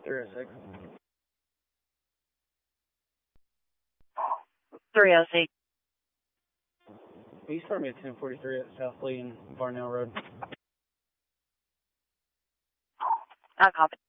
306. 306. Will you start me at 1043 at South Lee and Barnell Road? I copy.